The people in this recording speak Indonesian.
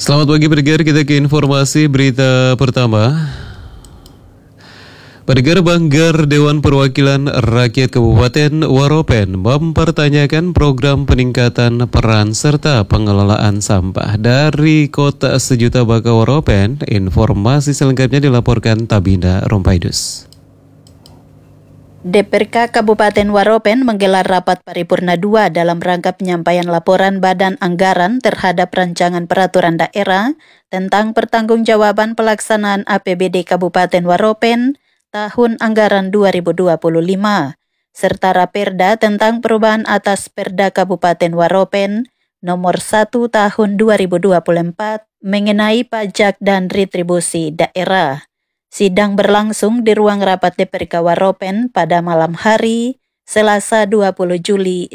Selamat pagi pendengar, kita ke informasi berita pertama. Pendengar, Banggar Dewan Perwakilan Rakyat Kabupaten Waropen mempertanyakan program peningkatan peran serta pengelolaan sampah dari Kota Sejuta Baka Waropen. Informasi selengkapnya dilaporkan Tabinda Rompaidus. DPRK Kabupaten Waropen menggelar rapat paripurna 2 dalam rangka penyampaian laporan Badan Anggaran terhadap rancangan peraturan daerah tentang pertanggungjawaban pelaksanaan APBD Kabupaten Waropen tahun anggaran 2025, serta Raperda tentang perubahan atas Perda Kabupaten Waropen nomor 1 tahun 2024 mengenai pajak dan retribusi daerah. Sidang berlangsung di ruang rapat DPRK Waropen pada malam hari, Selasa 20 Juli